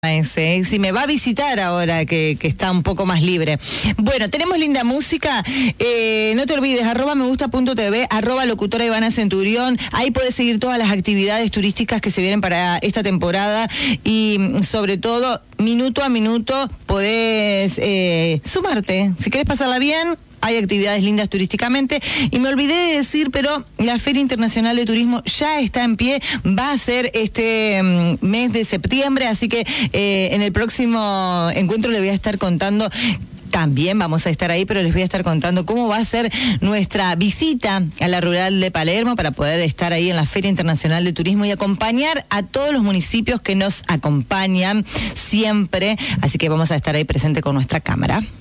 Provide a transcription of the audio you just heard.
Ese, si me va a visitar ahora que está un poco más libre. Bueno, tenemos linda música. No te olvides, @megusta.tv, @locutora Ivana Centurión. Ahí puedes seguir todas las actividades turísticas que se vienen para esta temporada y sobre todo, minuto a minuto, podés sumarte. Si querés pasarla bien, hay actividades lindas turísticamente. Y me olvidé de decir, pero la Feria Internacional de Turismo ya está en pie. Va a ser este mes de septiembre, así que en el próximo encuentro le voy a estar contando. También vamos a estar ahí, pero les voy a estar contando cómo va a ser nuestra visita a la rural de Palermo para poder estar ahí en la Feria Internacional de Turismo y acompañar a todos los municipios que nos acompañan siempre. Así que vamos a estar ahí presente con nuestra cámara.